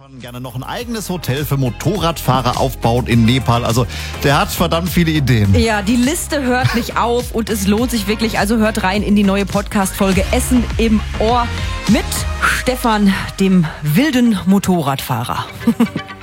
Gerne noch ein eigenes Hotel für Motorradfahrer aufbauen in Nepal. Also der hat verdammt viele Ideen. Ja, die Liste hört nicht auf und es lohnt sich wirklich. Also hört rein in die neue Podcast-Folge Essen im Ohr mit Stefan, dem wilden Motorradfahrer.